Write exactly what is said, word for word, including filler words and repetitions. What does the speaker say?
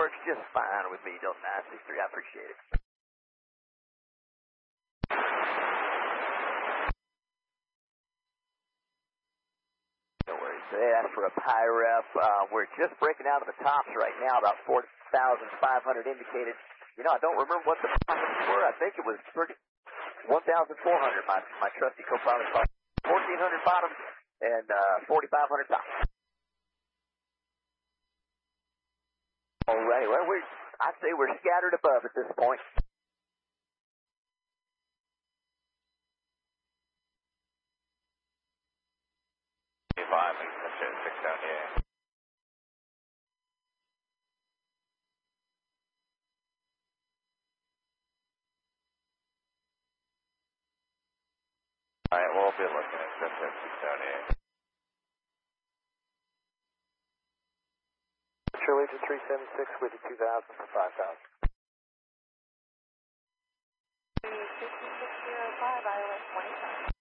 Works just fine with me, Delta nine six three. I appreciate it. No worries. They asked for a P I R F. Uh, we're just breaking out of the tops right now, about four thousand five hundred indicated. You know, I don't remember what the bottoms were. I think it was one thousand four hundred, my, my trusty co-pilot thought. fourteen hundred bottoms and uh, forty-five hundred tops. All right, well, we're, I'd say we're scattered above at this point. five, six down here. All right, we'll be looking at six down here. True Agent three seven six with you two thousand for five thousand.